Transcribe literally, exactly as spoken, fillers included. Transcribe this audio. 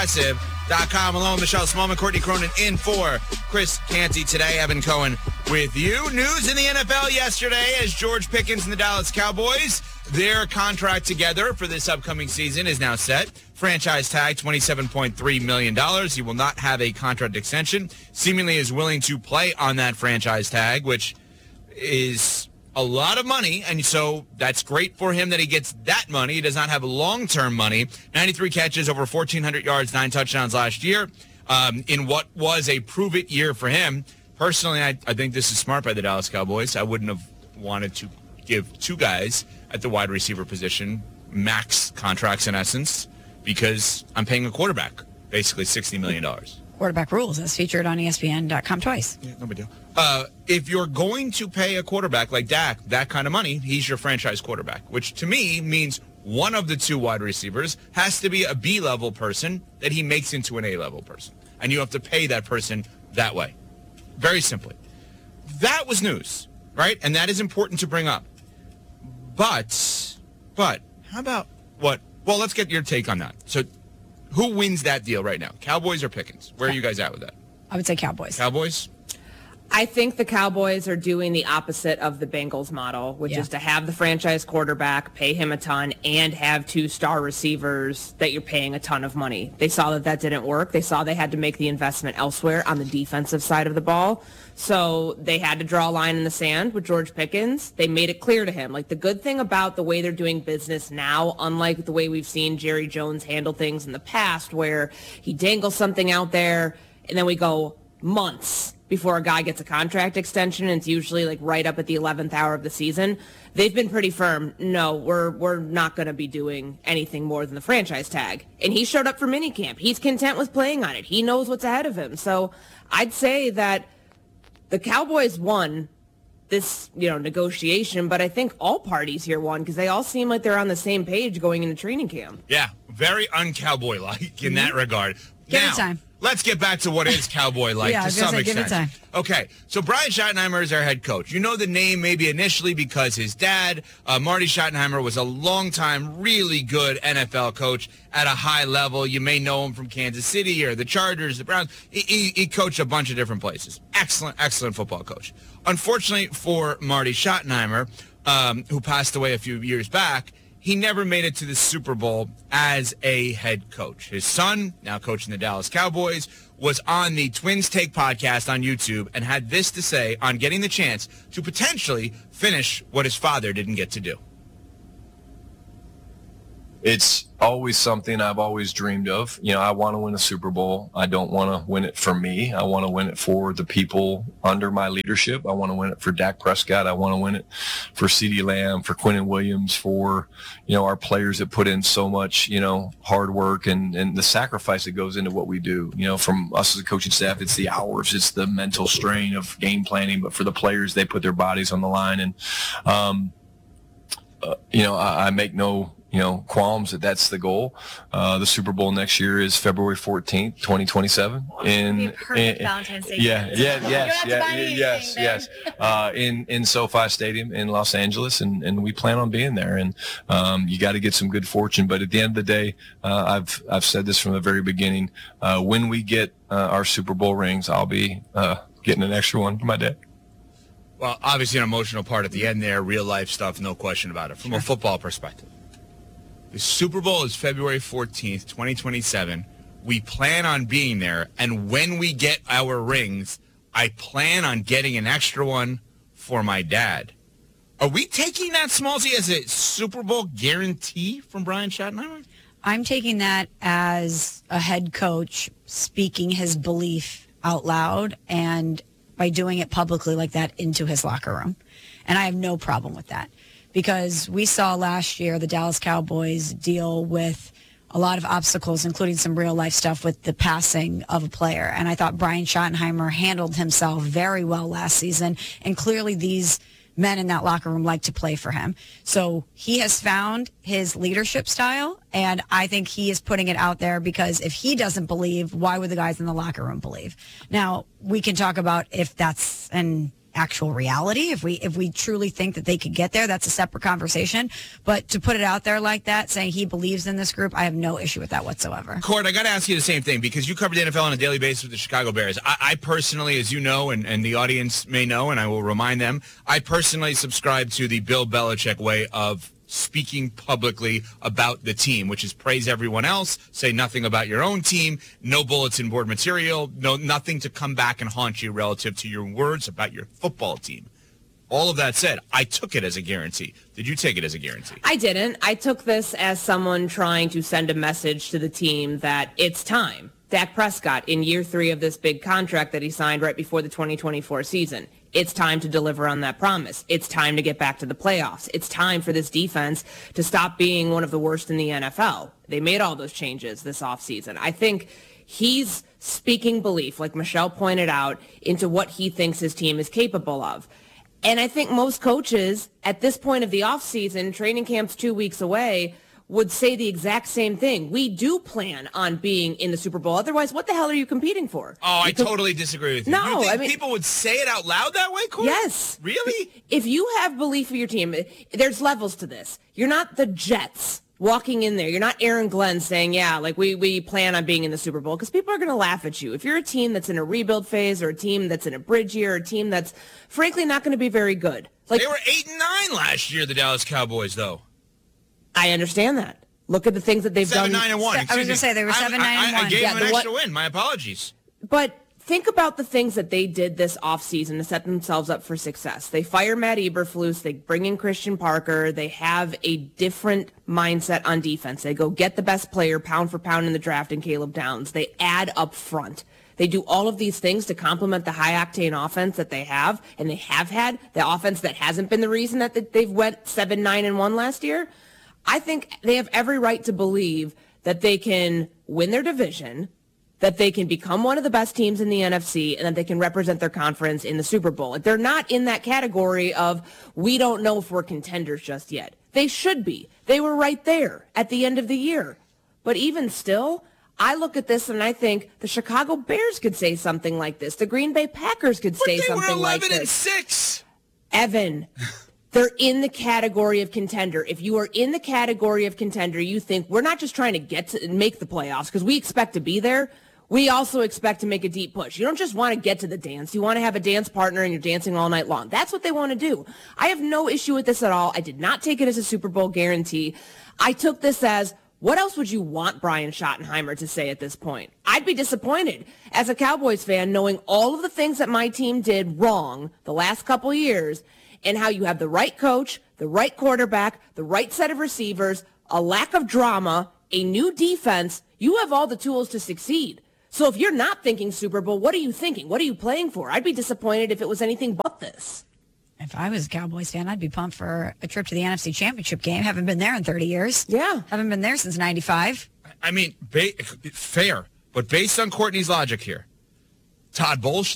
dot com. Along with Michelle Smallman, Courtney Cronin in for Chris Canty today. Evan Cohen with you. News in the N F L yesterday as George Pickens and the Dallas Cowboys, their contract together for this upcoming season is now set. Franchise tag, twenty-seven point three million dollars. He will not have a contract extension. Seemingly is willing to play on that franchise tag, which is a lot of money, and so that's great for him that he gets that money. He does not have long-term money. ninety-three catches, over fourteen hundred yards, nine touchdowns last year um, in what was a prove-it year for him. Personally, I, I think this is smart by the Dallas Cowboys. I wouldn't have wanted to give two guys at the wide receiver position max contracts in essence because I'm paying a quarterback basically sixty million dollars. Quarterback rules, as featured on E S P N dot com twice. Yeah, no big deal. Uh, if you're going to pay a quarterback like Dak that kind of money, he's your franchise quarterback, which to me means one of the two wide receivers has to be a B-level person that he makes into an A-level person. And you have to pay that person that way. Very simply. That was news, right? And that is important to bring up. But, but, how about what? Well, let's get your take on that. So, who wins that deal right now? Cowboys or Pickens? Where are you guys at with that? I would say Cowboys. Cowboys? I think the Cowboys are doing the opposite of the Bengals model, which Yeah. is to have the franchise quarterback, pay him a ton, and have two star receivers that you're paying a ton of money. They saw that that didn't work. They saw they had to make the investment elsewhere on the defensive side of the ball. So they had to draw a line in the sand with George Pickens. They made it clear to him. Like, the good thing about the way they're doing business now, unlike the way we've seen Jerry Jones handle things in the past, where he dangles something out there and then we go months before a guy gets a contract extension, and it's usually like right up at the eleventh hour of the season. They've been pretty firm. No, we're we're not going to be doing anything more than the franchise tag. And he showed up for minicamp. He's content with playing on it. He knows what's ahead of him. So I'd say that the Cowboys won this, you know, negotiation, but I think all parties here won because they all seem like they're on the same page going into training camp. Yeah, very un-cowboy-like in mm-hmm. that regard. Give now, it time. Let's get back to what is cowboy-like yeah, to I was some gonna say, extent. Give it time. Okay, so Brian Schottenheimer is our head coach. You know the name maybe initially because his dad, uh, Marty Schottenheimer, was a long-time, really good N F L coach at a high level. You may know him from Kansas City or the Chargers, the Browns. He, he, he coached a bunch of different places. Excellent, excellent football coach. Unfortunately for Marty Schottenheimer, um, who passed away a few years back, he never made it to the Super Bowl as a head coach. His son, now coaching the Dallas Cowboys, was on the Twins Take podcast on YouTube and had this to say on getting the chance to potentially finish what his father didn't get to do. It's always something I've always dreamed of. You know, I want to win a Super Bowl. I don't want to win it for me. I want to win it for the people under my leadership. I want to win it for Dak Prescott. I want to win it for CeeDee Lamb, for Quinnen Williams, for, you know, our players that put in so much, you know, hard work and, and the sacrifice that goes into what we do. You know, from us as a coaching staff, it's the hours, it's the mental strain of game planning, but for the players, they put their bodies on the line. And, um, uh, you know, I, I make no you know, qualms that that's the goal. Uh, the Super Bowl next year is February fourteenth, twenty twenty-seven. In, perfect in, Valentine's Day. Yeah, yeah, yes, yeah, yes, yes. Uh, in, in SoFi Stadium in Los Angeles, and, and we plan on being there. And um, you got to get some good fortune. But at the end of the day, uh, I've I've said this from the very beginning. Uh, when we get uh, our Super Bowl rings, I'll be uh, getting an extra one for my dad. Well, obviously an emotional part at the end there, real life stuff, no question about it, from sure. a football perspective. The Super Bowl is February fourteenth, twenty twenty-seven. We plan on being there, and when we get our rings, I plan on getting an extra one for my dad. Are we taking that, Smallsy, as a Super Bowl guarantee from Brian Schottenheimer? I'm taking that as a head coach speaking his belief out loud and by doing it publicly like that into his locker room. And I have no problem with that. Because we saw last year the Dallas Cowboys deal with a lot of obstacles, including some real-life stuff with the passing of a player. And I thought Brian Schottenheimer handled himself very well last season. And clearly these men in that locker room like to play for him. So he has found his leadership style, and I think he is putting it out there because if he doesn't believe, why would the guys in the locker room believe? Now, we can talk about if that's an actual reality. If we if we truly think that they could get there, that's a separate conversation. But to put it out there like that, saying he believes in this group, I have no issue with that whatsoever. Cord, I got to ask you the same thing because you cover the N F L on a daily basis with the Chicago Bears. I, I personally, as you know, and, and the audience may know, and I will remind them, I personally subscribe to the Bill Belichick way of speaking publicly about the team, which is praise everyone else, say nothing about your own team, no bulletin board material, no nothing to come back and haunt you relative to your words about your football team. All of that said, I took it as a guarantee. Did you take it as a guarantee? I didn't. I took this as someone trying to send a message to the team that it's time. Dak Prescott, in year three of this big contract that he signed right before the twenty twenty-four season, it's time to deliver on that promise. It's time to get back to the playoffs. It's time for this defense to stop being one of the worst in the N F L. They made all those changes this offseason. I think he's speaking belief, like Michelle pointed out, into what he thinks his team is capable of. And I think most coaches at this point of the offseason, training camp's two weeks away, would say the exact same thing. We do plan on being in the Super Bowl. Otherwise, what the hell are you competing for? Oh, I Because- totally disagree with you. No, you think I mean- people would say it out loud that way, Corey? Yes. Really? If you have belief in your team, there's levels to this. You're not the Jets walking in there. You're not Aaron Glenn saying, yeah, like we, we plan on being in the Super Bowl, because people are going to laugh at you. If you're a team that's in a rebuild phase or a team that's in a bridge year or a team that's frankly not going to be very good. Like, They were eight and nine last year, the Dallas Cowboys, though. I understand that. Look at the things that they've Seven, done. nine, and one. I was Excuse gonna me. say they were I- seven, I, nine, and I, I one. gave Yeah, them an the extra what- win. My apologies. But think about the things that they did this offseason to set themselves up for success. They fire Matt Eberflus. They bring in Christian Parker. They have a different mindset on defense. They go get the best player pound for pound in the draft in Caleb Downs. They add up front. They do all of these things to complement the high-octane offense that they have, and they have had, the offense that hasn't been the reason that they've went seven, nine, and one last year. I think they have every right to believe that they can win their division, that they can become one of the best teams in the N F C, and that they can represent their conference in the Super Bowl. They're not in that category of, we don't know if we're contenders just yet. They should be. They were right there at the end of the year. But even still, I look at this and I think the Chicago Bears could say something like this. The Green Bay Packers could But say they something were like eleven and this. six. Evan, they're in the category of contender. If you are in the category of contender, you think we're not just trying to get to make the playoffs because we expect to be there. We also expect to make a deep push. You don't just want to get to the dance. You want to have a dance partner and you're dancing all night long. That's what they want to do. I have no issue with this at all. I did not take it as a Super Bowl guarantee. I took this as, what else would you want Brian Schottenheimer to say at this point? I'd be disappointed as a Cowboys fan knowing all of the things that my team did wrong the last couple years and how you have the right coach, the right quarterback, the right set of receivers, a lack of drama, a new defense. You have all the tools to succeed. So if you're not thinking Super Bowl, what are you thinking? What are you playing for? I'd be disappointed if it was anything but this. If I was a Cowboys fan, I'd be pumped for a trip to the N F C Championship game. Haven't been there in thirty years. Yeah. Haven't been there since ninety-five. I mean, ba- fair, but based on Courtney's logic here, Todd Bowles